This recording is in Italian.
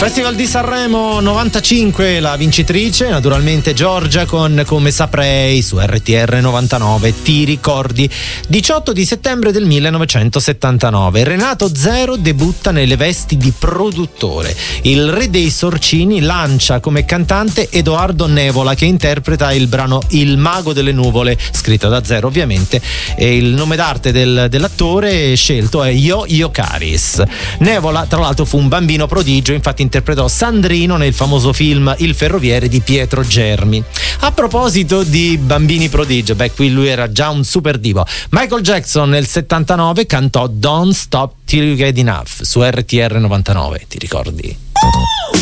Festival di Sanremo 95, la vincitrice naturalmente Giorgia con Come Saprei su RTR 99. Ti ricordi? 18 di settembre del 1979 Renato Zero debutta nelle vesti di produttore. Il re dei Sorcini lancia come cantante Edoardo Nevola, che interpreta il brano Il mago delle nuvole, scritto da Zero ovviamente, e il nome d'arte dell'attore scelto è Yo-Yo Caris. Nevola tra l'altro fu un bambino prodigio, infatti interpretò Sandrino nel famoso film Il ferroviere di Pietro Germi. A proposito di bambini prodigio, qui lui era già un super divo. Michael Jackson nel 79 cantò Don't Stop Till You Get Enough su RTR 99, ti ricordi?